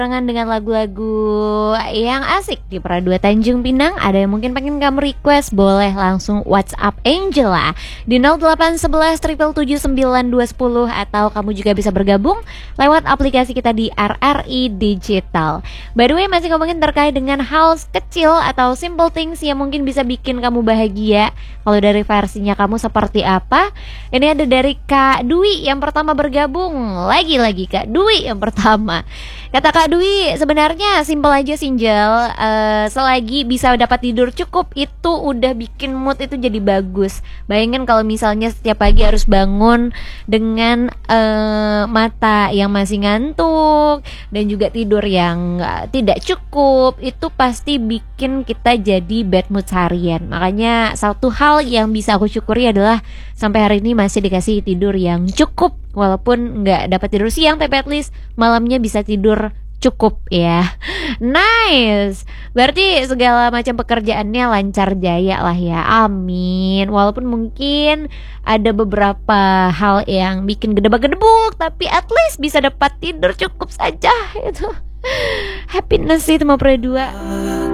barengan dengan lagu-lagu yang asik di Pradua Tanjung Pinang. Ada yang mungkin pengen kamu request, boleh langsung WhatsApp Angela di 0811 777 9210, atau kamu juga bisa bergabung lewat aplikasi kita di RRI Digital. By the way, masih ngomongin terkait dengan hal kecil atau simple things yang mungkin bisa bikin kamu bahagia. Kalau dari versinya kamu seperti apa? Ini ada dari Kak Dwi yang pertama bergabung. Lagi-lagi Kak Dwi yang pertama. Kata Kak Dwi, sebenarnya simple aja Sinjel, selagi bisa dapat tidur cukup itu udah bikin mood itu jadi bagus. Bayangin kalau misalnya setiap pagi harus bangun dengan mata yang masih ngantuk dan juga tidur yang tidak cukup, itu pasti bikin kita jadi bad mood seharian. Makanya satu hal yang bisa aku syukuri adalah sampai hari ini masih dikasih tidur yang cukup. Walaupun nggak dapat tidur siang, tapi at least malamnya bisa tidur cukup ya. Nice. Berarti segala macam pekerjaannya lancar jaya lah ya. Amin. Walaupun mungkin ada beberapa hal yang bikin gedebak-gedebuk, tapi at least bisa dapat tidur cukup saja. Itu happiness sih, itu mau dua.